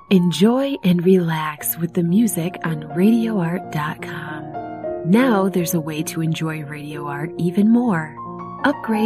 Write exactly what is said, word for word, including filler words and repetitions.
Enjoy and relax with the music on radio art dot com. Now there's a way to enjoy Radio Art even more. Upgrade